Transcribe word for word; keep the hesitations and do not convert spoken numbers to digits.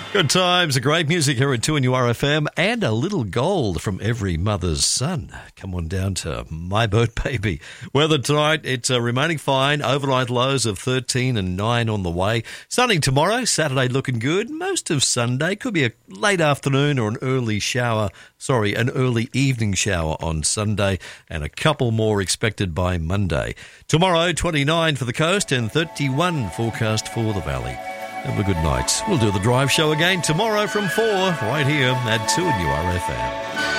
Good times, great music here at two N U R F M, and a little gold from every mother's son. Come on down to My Boat Baby. Weather tonight, it's uh, remaining fine. Overnight lows of thirteen and nine on the way. Sunny tomorrow, Saturday looking good. Most of Sunday, could be a late afternoon or an early shower, sorry, an early evening shower on Sunday, and a couple more expected by Monday. Tomorrow, twenty-nine for the coast and thirty-one forecast for the valley. Have a good night. We'll do the drive show again tomorrow from four, right here at two N U R F M.